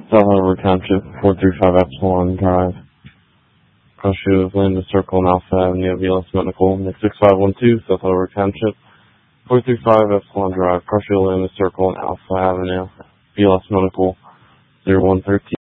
South Harbor Township, 435 Epsilon Drive. Cross Shields, Linda Circle, and Alpha Avenue, BLS Medical. Next 6512, South Harbor Township, 435 Epsilon Drive. Cross Shields, Linda Circle, and Alpha Avenue, BLS Medical, 0113.